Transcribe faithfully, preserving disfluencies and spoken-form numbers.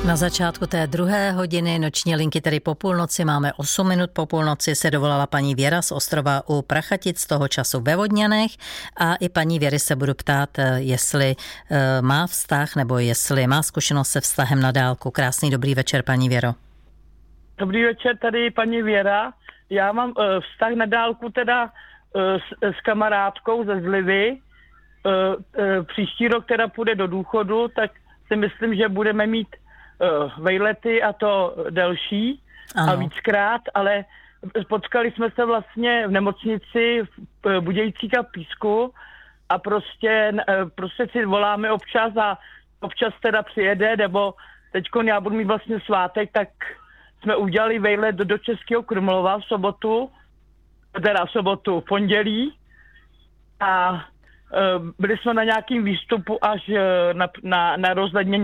Na začátku té druhé hodiny noční linky, tedy po půlnoci, máme osm minut po půlnoci, se dovolala paní Věra z ostrova u Prachatic, z toho času ve Vodňanech, a i paní Věry se budu ptát, jestli má vztah nebo jestli má zkušenost se vztahem na dálku. Krásný dobrý večer, paní Věro. Dobrý večer, tady paní Věra. Já mám uh, vztah na dálku teda uh, s, s kamarádkou ze Zlivy. Uh, uh, příští rok teda půjde do důchodu, tak si myslím, že budeme mít uh, vejlety a to delší. Ano. A víckrát, ale potkali jsme se vlastně v nemocnici v uh, Budějcích a Písku a prostě, uh, prostě si voláme občas a občas teda přijede, nebo teďko já budu mít vlastně svátek, tak jsme udělali vejlet do, do Českého Krumlova v sobotu, teda v sobotu, v pondělí, a uh, byli jsme na nějakým výstupu až uh, na, na, na rozhledně